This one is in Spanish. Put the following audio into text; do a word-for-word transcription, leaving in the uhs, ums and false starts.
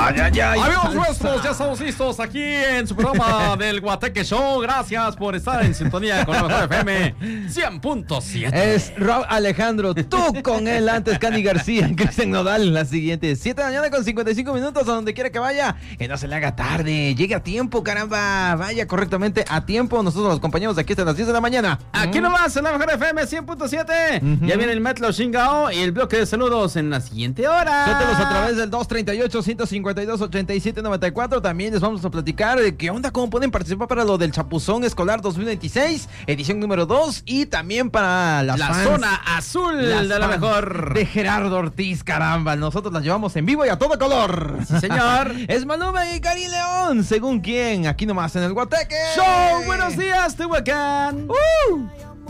Ay, ay, ay. Amigos nuestros, ya estamos listos aquí en su programa del Guateque Show. Gracias por estar en sintonía con la mejor F M cien punto siete. Es Rob Alejandro, tú con él, antes Cani García, Cristian Nodal, en las siguientes siete de la mañana con cincuenta y cinco minutos, a donde quiera que vaya, que no se le haga tarde, llegue a tiempo, caramba, vaya correctamente a tiempo. Nosotros los acompañamos aquí hasta las diez de la mañana. Aquí Mm. nomás en la mejor F M cien punto siete. Ujú. Ya viene el Metro Shingao y el bloque de saludos en la siguiente hora. Suéltelos a través del dos treinta y ocho, ciento cincuenta y dos, ochenta y siete noventa y cuatro. También les vamos a platicar de qué onda, cómo pueden participar para lo del Chapuzón Escolar dos mil veintiséis, edición número dos, y también para las La fans, zona azul las de la fans mejor. de Gerardo Ortiz, caramba. Nosotros las llevamos en vivo y a todo color. Sí, señor. Es Maluma y Cari León, según quién, aquí nomás en el Guateque Show, buenos días, Tehuacán. Uh.